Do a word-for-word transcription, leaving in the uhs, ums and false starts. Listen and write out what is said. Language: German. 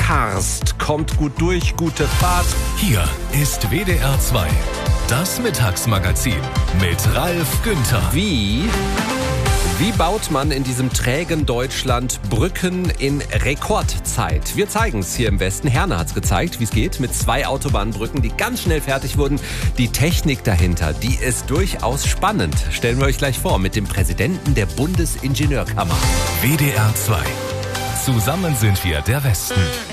Karst. Kommt gut durch, gute Fahrt. Hier ist W D R zwei, das Mittagsmagazin mit Ralf Günther. Wie? Wie baut man in diesem trägen Deutschland Brücken in Rekordzeit? Wir zeigen es hier im Westen. Herne hat es gezeigt, wie es geht mit zwei Autobahnbrücken, die ganz schnell fertig wurden. Die Technik dahinter, die ist durchaus spannend. Stellen wir euch gleich vor mit dem Präsidenten der Bundesingenieurkammer. W D R zwei. Zusammen sind wir der Westen.